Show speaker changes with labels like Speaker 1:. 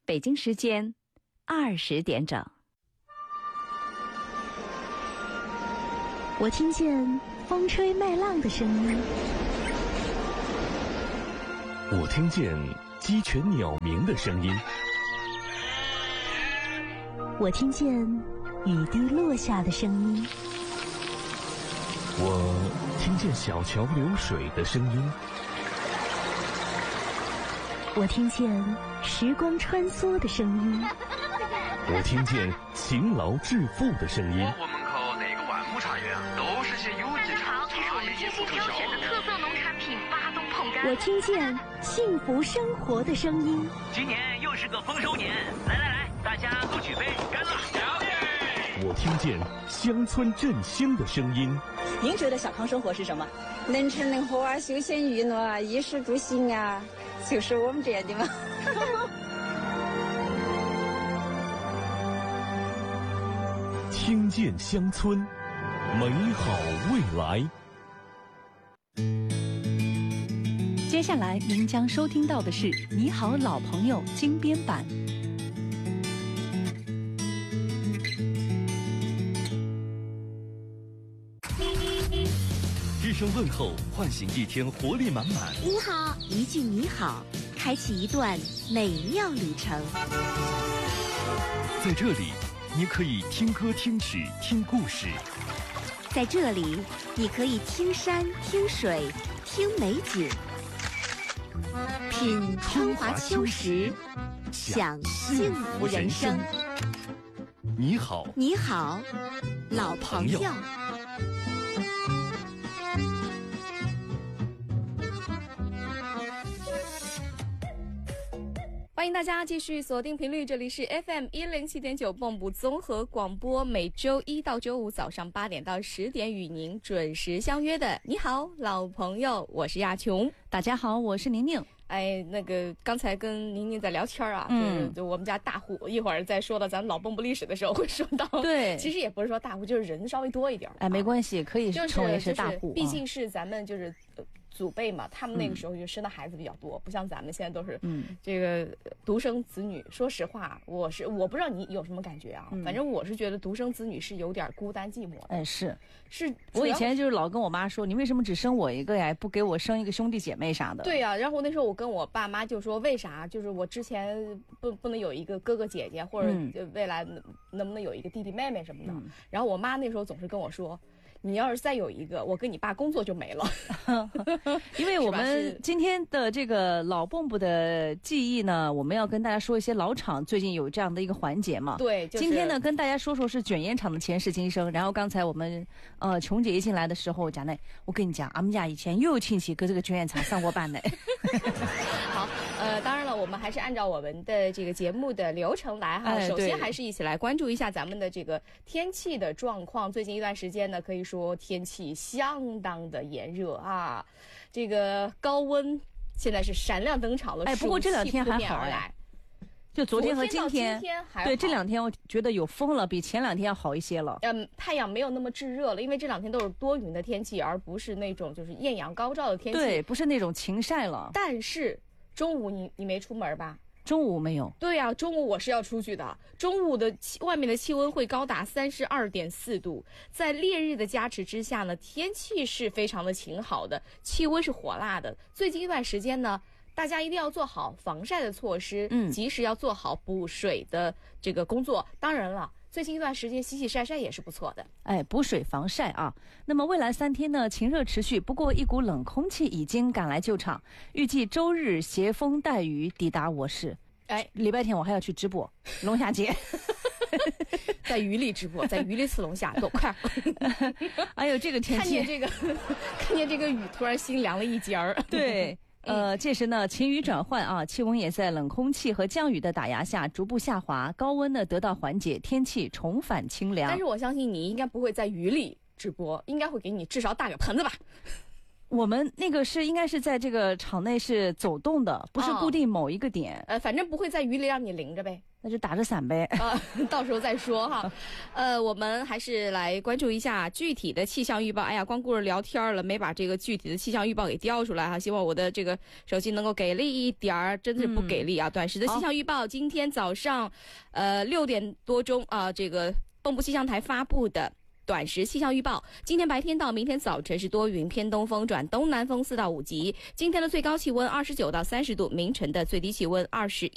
Speaker 1: 北京时间20点整。
Speaker 2: 我听见风吹麦浪的声音，
Speaker 3: 我听见鸡犬鸟鸣的声音，
Speaker 2: 我听见雨滴落下的声音，
Speaker 3: 我听见小桥流水的声音，
Speaker 2: 我听见时光穿梭的声音，
Speaker 3: 我听见勤劳致富的声音。
Speaker 4: 我门口那个万亩茶园啊，都是些有机茶叶也不
Speaker 5: 挑选的特色农产品巴东碰柑。
Speaker 2: 我听见幸福生活的声音。
Speaker 6: 今年又是个丰收年，来，大家都举杯干了！
Speaker 3: 我听见乡村振兴的声音。
Speaker 7: 您觉得小康生活是什么？
Speaker 8: 能吃能喝啊，休闲娱乐啊，衣食住行啊，就是我们这样的嘛。
Speaker 3: 听见乡村，美好未来。
Speaker 1: 接下来您将收听到的是《你好，老朋友》精编版。
Speaker 3: 一声问候，唤醒一天活力满满。
Speaker 2: 你好，一句你好，开启一段美妙旅程。
Speaker 3: 在这里，你可以听歌、听曲、听故事。
Speaker 2: 在这里，你可以听山、听水、听美景，品春华秋实，享幸福人生。
Speaker 3: 你好，
Speaker 2: 你好，老朋友。
Speaker 9: 欢迎大家继续锁定频率，这里是 FM107.9 蚌埠综合广播，每周一到周五早上8点到10点与您准时相约的你好老朋友，我是亚琼。
Speaker 1: 大家好，我是宁宁。
Speaker 9: 那个刚才跟宁宁在聊天啊，就我们家大户，一会儿再说到咱们老蚌埠历史的时候会说到。
Speaker 1: 对，
Speaker 9: 其实也不是说大户，就是人稍微多一点。
Speaker 1: 没关系，可以称为是大户，
Speaker 9: 毕竟是咱们就是祖辈嘛，他们那个时候就生的孩子比较多，不像咱们现在都是这个独生子女。说实话，我不知道你有什么感觉啊，反正我是觉得独生子女是有点孤单寂寞的。
Speaker 1: 是
Speaker 9: 我
Speaker 1: 以前就是老跟我妈说，你为什么只生我一个呀？不给我生一个兄弟姐妹啥的。
Speaker 9: 对呀，然后那时候我跟我爸妈就说，为啥就是我之前不能有一个哥哥姐姐，或者未来能不能有一个弟弟妹妹什么的？然后我妈那时候总是跟我说，你要是再有一个，我跟你爸工作就没了。
Speaker 1: 因为我们今天的这个老蚌埠的记忆呢，我们要跟大家说一些老厂最近有这样的一个环节嘛。
Speaker 9: 对，
Speaker 1: 今天呢跟大家说说是卷烟厂的前世今生。然后刚才我们琼姐一进来的时候讲呢，我跟你讲，俺们家以前又有亲戚跟这个卷烟厂上过班的。
Speaker 9: 好，当然了，我们还是按照我们的这个节目的流程来哈。首先还是一起来关注一下咱们的这个天气的状况。最近一段时间呢，可以说天气相当的炎热啊，这个高温现在是闪亮登场了。
Speaker 1: 不过这两天还好就昨天和今天对，这两天我觉得有风了，比前两天要好一些了。
Speaker 9: 太阳没有那么炙热了，因为这两天都是多云的天气，而不是那种就是艳阳高照的天气。
Speaker 1: 对，不是那种晴晒了。
Speaker 9: 但是中午你没出门吧？
Speaker 1: 中午没有。
Speaker 9: 对呀，中午我是要出去的。中午的外面的气温会高达32.4度，在烈日的加持之下呢，天气是非常的晴好的，气温是火辣的。最近一段时间呢，大家一定要做好防晒的措施，及时要做好补水的这个工作。当然了，最近一段时间洗洗晒晒也是不错的。
Speaker 1: 补水防晒啊。那么未来3天呢，晴热持续，不过一股冷空气已经赶来救场，预计周日携风带雨抵达我市。礼拜天我还要去直播龙虾节。
Speaker 9: 在雨里直播，在雨里吃龙虾，够快！
Speaker 1: 哎呦，这个天气，
Speaker 9: 看见这个雨，突然心凉了一截儿。
Speaker 1: 对。届时呢，晴雨转换啊，气温也在冷空气和降雨的打压下逐步下滑，高温呢得到缓解，天气重返清凉。
Speaker 9: 但是我相信你应该不会在雨里直播，应该会给你至少大个盆子吧。
Speaker 1: 我们那个是应该是在这个场内是走动的，不是固定某一个点。
Speaker 9: 反正不会在雨里让你淋着呗。
Speaker 1: 那就打着伞呗。
Speaker 9: 到时候再说哈。我们还是来关注一下具体的气象预报。哎呀，光顾着聊天了，没把这个具体的气象预报给调出来哈。希望我的这个手机能够给力一点儿，真的是不给力啊！短时的气象预报，今天早上，6点多钟啊，这个蚌埠气象台发布的短时气象预报，今天白天到明天早晨是多云，偏东风转东南风4到5级。今天的最高气温29到30度，明晨的最低气温21。